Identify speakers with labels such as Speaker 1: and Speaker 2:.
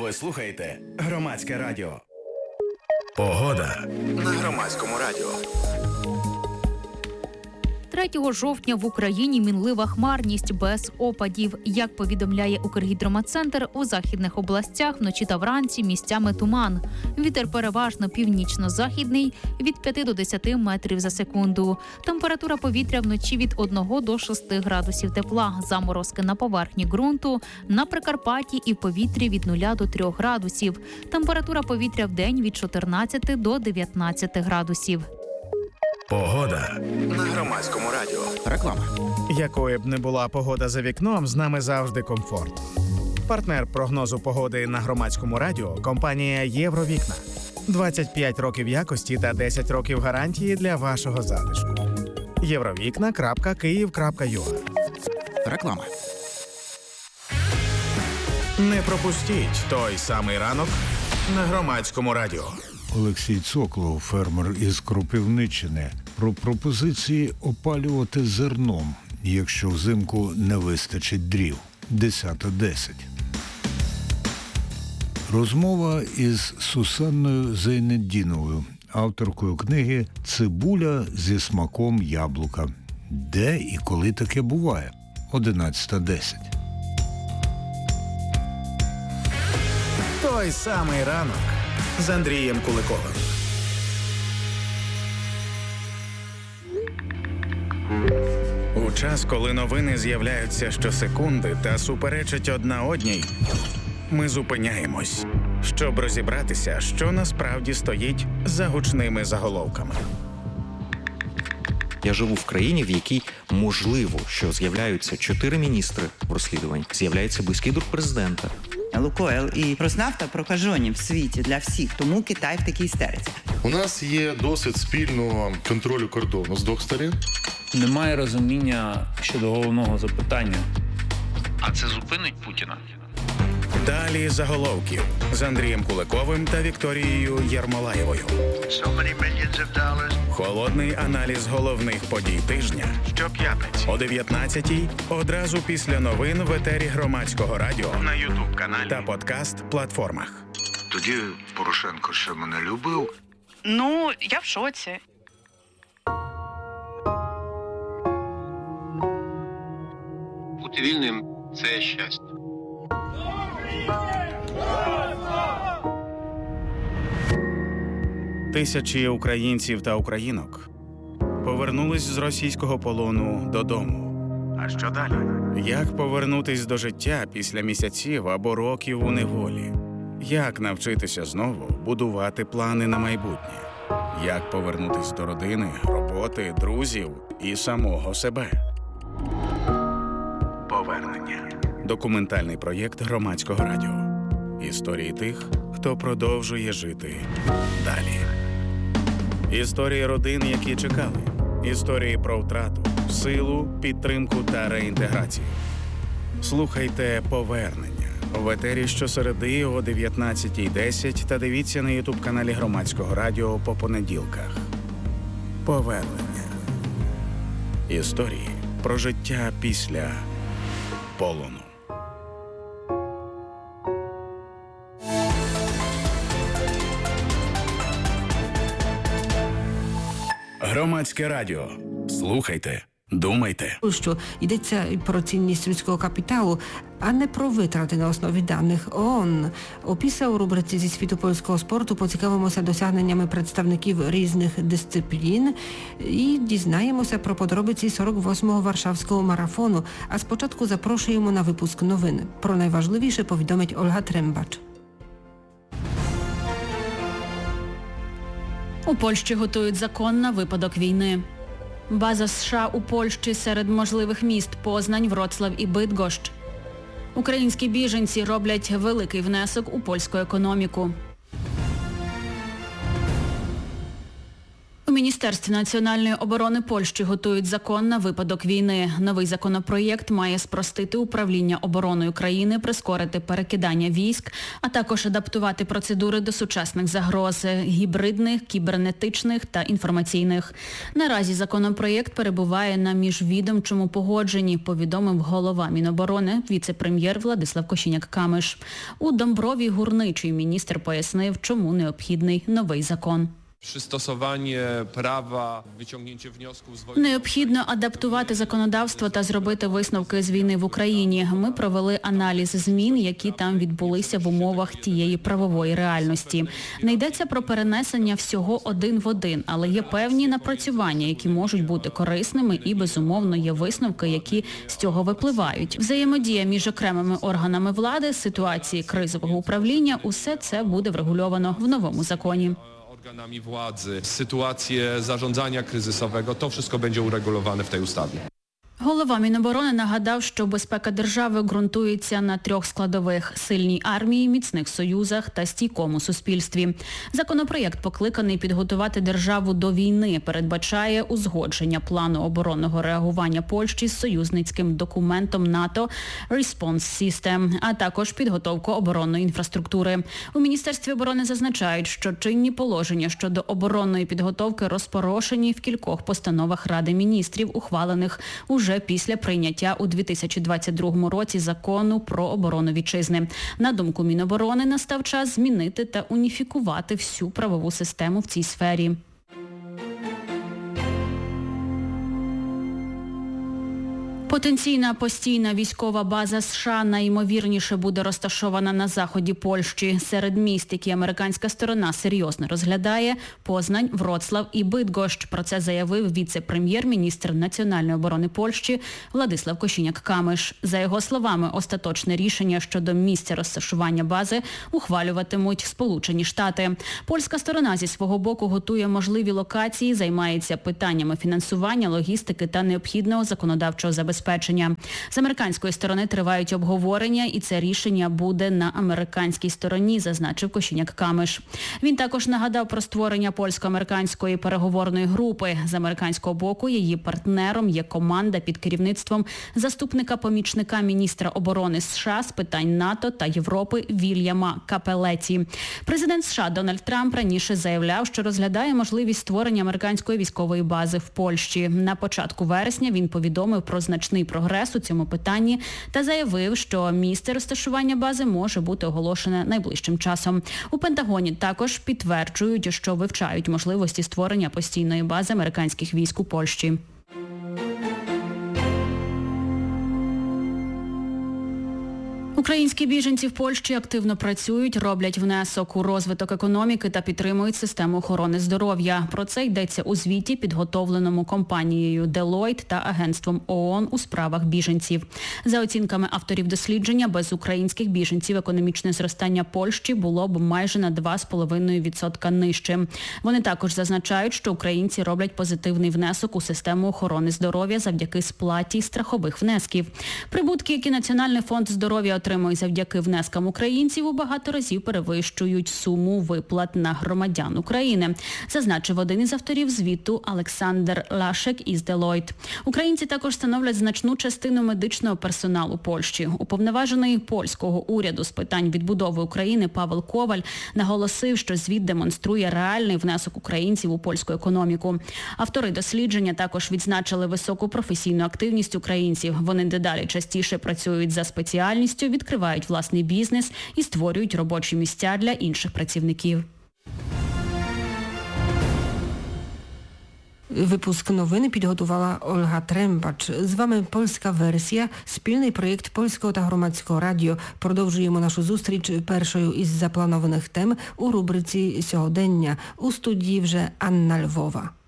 Speaker 1: Ви слухаєте Громадське радіо. Погода на Громадському радіо.
Speaker 2: 3 жовтня в Україні мінлива хмарність без опадів. Як повідомляє Укргідрометцентр, у західних областях вночі та вранці місцями туман. Вітер переважно північно-західний від 5 до 10 метрів за секунду. Температура повітря вночі від 1 до 6 градусів тепла. Заморозки на поверхні ґрунту, на Прикарпатті і в повітрі від 0 до 3 градусів. Температура повітря вдень від 14 до 19 градусів.
Speaker 1: Погода на Громадському радіо.
Speaker 3: Реклама.
Speaker 4: Якою б не була погода за вікном, з нами завжди комфорт. Партнер прогнозу погоди на Громадському радіо – компанія «Євровікна». 25 років якості та 10 років гарантії для вашого затишку. Євровікна.Київ.ua.
Speaker 3: Реклама.
Speaker 4: Не пропустіть той самий ранок на Громадському радіо.
Speaker 5: Олексій Цоклов, фермер із Кропивниччини, про пропозиції опалювати зерном, якщо взимку не вистачить дрів. 10:10. Розмова із Сусанною Зайнетдіновою, авторкою книги «Цибуля зі смаком яблука». Де і коли таке буває? 11:10.
Speaker 4: Той самий ранок з Андрієм Куликовим. У час, коли новини з'являються щосекунди та суперечать одна одній, ми зупиняємось, щоб розібратися, що насправді стоїть за гучними заголовками.
Speaker 6: Я живу в країні, в якій можливо, що з'являються 4 міністри в розслідуванні, з'являється близький друг президента.
Speaker 7: Лукойл і Роснафта прокажені в світі для всіх, тому Китай в такій істериці.
Speaker 8: У нас є досвід спільного контролю кордону з двох сторін.
Speaker 9: Немає розуміння щодо головного запитання.
Speaker 10: А це зупинить Путіна?
Speaker 4: Далі заголовків з Андрієм Куликовим та Вікторією Єрмолаєвою. Холодний аналіз головних подій тижня. Щоп'ятниці о 19-й, одразу після новин в етері Громадського радіо, на YouTube-каналі та подкаст-платформах.
Speaker 11: Тоді Порошенко ще мене любив.
Speaker 12: Ну, я в шоці.
Speaker 10: Бути вільним – це щастя.
Speaker 4: Тисячі українців та українок повернулись з російського полону додому. А що далі? Як повернутись до життя після місяців або років у неволі? Як навчитися знову будувати плани на майбутнє? Як повернутись до родини, роботи, друзів і самого себе? Повернення. Документальний проєкт Громадського радіо. Історії тих, хто продовжує жити далі. Історії родин, які чекали. Історії про втрату, силу, підтримку та реінтеграцію. Слухайте «Повернення» в етері щосереди о 19:10 та дивіться на YouTube-каналі Громадського радіо по понеділках. Повернення. Історії про життя після полону. Громадське радіо. Слухайте, думайте.
Speaker 13: Що йдеться про цінність людського капіталу, а не про витрати на основі даних ООН. Опісля у рубриці «Зі світу польського спорту» поцікавимося досягненнями представників різних дисциплін і дізнаємося про подробиці 48-го Варшавського марафону. А спочатку запрошуємо на випуск новин. Про найважливіше повідомить Ольга Трембач.
Speaker 14: У Польщі готують закон на випадок війни. База США у Польщі серед можливих міст – Познань, Вроцлав і Бидгощ. Українські біженці роблять великий внесок у польську економіку. У Міністерстві Міністерстві національної оборони Польщі готують закон на випадок війни. Новий законопроєкт має спростити управління обороною країни, прискорити перекидання військ, а також адаптувати процедури до сучасних загроз – гібридних, кібернетичних та інформаційних. Наразі законопроєкт перебуває на міжвідомчому погодженні, повідомив голова Міноборони, віце-прем'єр Владислав Косiniak-Kamysz. У Домброві Гурничій міністр пояснив, чому необхідний новий закон. Необхідно адаптувати законодавство та зробити висновки з війни в Україні. Ми провели аналіз змін, які там відбулися в умовах тієї правової реальності. Не йдеться про перенесення всього один в один, але є певні напрацювання, які можуть бути корисними і, безумовно, є висновки, які з цього випливають. Взаємодія між окремими органами влади, ситуації кризового управління – усе це буде врегульовано в новому законі.
Speaker 3: Organami władzy, sytuację zarządzania kryzysowego, to wszystko będzie uregulowane w tej ustawie.
Speaker 14: Голова Міноборони нагадав, що безпека держави ґрунтується на 3 складових – сильній армії, міцних союзах та стійкому суспільстві. Законопроєкт покликаний підготувати державу до війни, передбачає узгодження плану оборонного реагування Польщі з союзницьким документом НАТО «Response System», а також підготовку оборонної інфраструктури. У Міністерстві оборони зазначають, що чинні положення щодо оборонної підготовки розпорошені в кількох постановах Ради міністрів, ухвалених уже після прийняття у 2022 році закону про оборону вітчизни. На думку Міноборони, настав час змінити та уніфікувати всю правову систему в цій сфері. Потенційна постійна військова база США найімовірніше буде розташована на заході Польщі. Серед міст, які американська сторона серйозно розглядає – Познань, Вроцлав і Бидгощ. Про це заявив віце-прем'єр-міністр національної оборони Польщі Владислав Косiniak-Kamysz. За його словами, остаточне рішення щодо місця розташування бази ухвалюватимуть Сполучені Штати. Польська сторона зі свого боку готує можливі локації, займається питаннями фінансування, логістики та необхідного законодавчого забезпечення. З американської сторони тривають обговорення, і це рішення буде на американській стороні, зазначив Косiniak-Kamysz. Він також нагадав про створення польсько-американської переговорної групи. З американського боку її партнером є команда під керівництвом заступника-помічника міністра оборони США з питань НАТО та Європи Вільяма Капелеті. Президент США Дональд Трамп раніше заявляв, що розглядає можливість створення американської військової бази в Польщі. На початку вересня він повідомив про значний прогрес у цьому питанні та заявив, що місце розташування бази може бути оголошене найближчим часом. У Пентагоні також підтверджують, що вивчають можливості створення постійної бази американських військ у Польщі. Українські біженці в Польщі активно працюють, роблять внесок у розвиток економіки та підтримують систему охорони здоров'я. Про це йдеться у звіті, підготовленому компанією Deloitte та агентством ООН у справах біженців. За оцінками авторів дослідження, без українських біженців економічне зростання Польщі було б майже на 2,5% нижче. Вони також зазначають, що українці роблять позитивний внесок у систему охорони здоров'я завдяки сплаті страхових внесків. Прибутки, які Національний фонд здоров'я отримує завдяки внескам українців, у багато разів перевищують суму виплат на громадян України, зазначив один із авторів звіту Олександр Лашек із Deloitte. Українці також становлять значну частину медичного персоналу Польщі. Уповноважений польського уряду з питань відбудови України Павел Коваль наголосив, що звіт демонструє реальний внесок українців у польську економіку. Автори дослідження також відзначили високу професійну активність українців. Вони дедалі частіше працюють за спеціальністю, відкривають власний бізнес і створюють робочі місця для інших працівників.
Speaker 13: Випуск новин підготувала Ольга Трембач. З вами польська версія, спільний проєкт Польського та Громадського радіо. Продовжуємо нашу зустріч першою із запланованих тем у рубриці «Сьогодення». У студії вже Анна Львова.